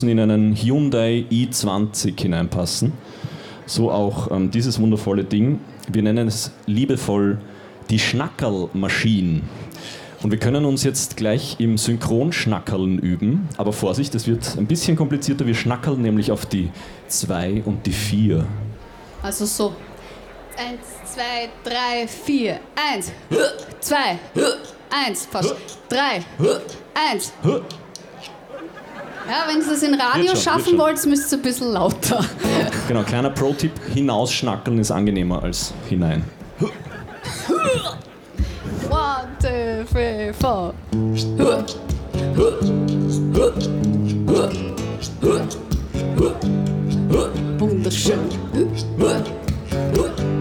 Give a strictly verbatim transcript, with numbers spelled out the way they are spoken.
in einen Hyundai i zwanzig hineinpassen. So auch ähm, dieses wundervolle Ding. Wir nennen es liebevoll die Schnackerl-Maschine. Und wir können uns jetzt gleich im Synchronschnackerln üben. Aber Vorsicht, es wird ein bisschen komplizierter. Wir schnackerln nämlich auf die zwei und die vier. Also so. Eins, zwei, drei, vier. Eins, zwei, eins, fast. Drei, eins. Ja, wenn ihr es in Radio Wird schon, schaffen wird schon. wollt, müsst ihr ein bisschen lauter. Genau, kleiner Pro-Tipp, hinausschnackeln ist angenehmer als hinein. One, two, three, four. Wunderschön.